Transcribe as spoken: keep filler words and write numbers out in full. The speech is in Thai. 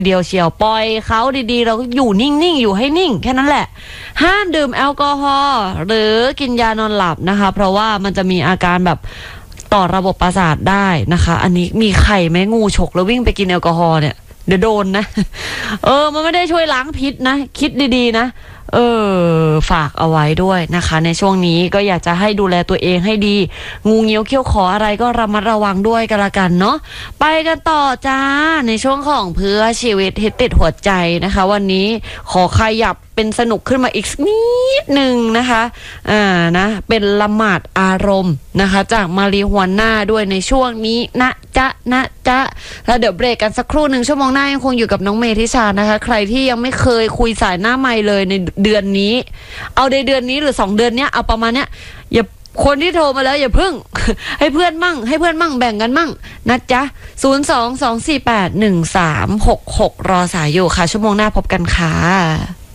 เดียวเชียวปล่อยเขาดีๆเราก็อยู่นิ่งๆอยู่ให้นิ่งแค่นั้นแหละห้ามดื่มแอลกอฮอล์หรือกินยานอนหลับนะคะเพราะว่ามันจะมีอาการแบบต่อระบบประสาทได้นะคะอันนี้มีใครไหมงูฉกแล้ววิ่งไปกินแอลกอฮอล์เนี่ยเดี๋ยวโดนนะเออมันไม่ได้ช่วยล้างพิษนะคิดดีๆนะเออฝากเอาไว้ด้วยนะคะในช่วงนี้ก็อยากจะให้ดูแลตัวเองให้ดีงูเงี้ยวเขี้ยวขออะไรก็ระมัดระวังด้วยกันละกันเนาะไปกันต่อจ้าในช่วงของเพื่อชีวิตฮิตติดหัวใจนะคะวันนี้ขอขยับเป็นสนุกขึ้นมาอีกนิดหนึ่งนะคะอ่านะเป็นละหมาดอารมณ์นะคะจากมาริฮวาน่าด้วยในช่วงนี้นะจ๊ะนะจ๊ะแล้วเดี๋ยวเบรกกันสักครู่หนึ่งชั่วโมงหน้ายังคงอยู่กับน้องเมธิชานะคะใครที่ยังไม่เคยคุยสายหน้าไมค์เลยในเดือนนี้เอาในเดือนนี้หรือสองเดือนเนี้ยเอาประมาณเนี้ยอย่าคนที่โทรมาแล้วอย่าพึ่งให้เพื่อนมั่งให้เพื่อนมั่งแบ่งกันมั่งนะจ๊ะศูนย์ สอง สอง สี่ แปด หนึ่ง สาม หก หกรอสายอยู่ค่ะชั่วโมงหน้าพบกันค่ะ